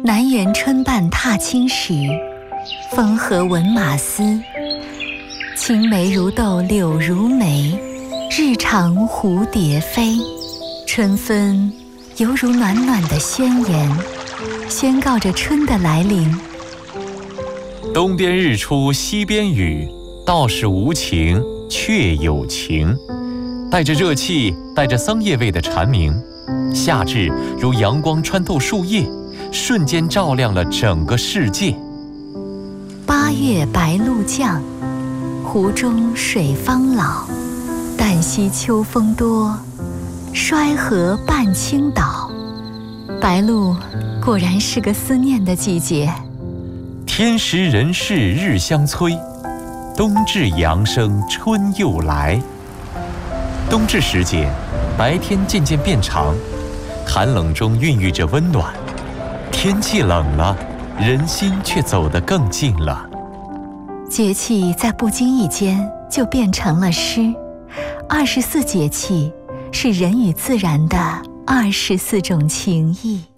南园春半踏青时，风和闻马嘶。青梅如豆柳如眉，日长蝴蝶飞。春分犹如暖暖的宣言，宣告着春的来临。 东边日出西边雨，道是无晴却有晴。带着热气，带着桑叶味的蝉鸣，夏至如阳光穿透树叶，瞬间照亮了整个世界。 八月白露降，湖中水方老。旦夕秋风多，衰河半倾倒。白露果然是个思念的季节。 天时人事日相催，冬至阳生春又来。冬至时节，白天渐渐变长，寒冷中孕育着温暖。天气冷了，人心却走得更近了。 节气在不经意间就变成了诗。24节气是人与自然的24种情谊。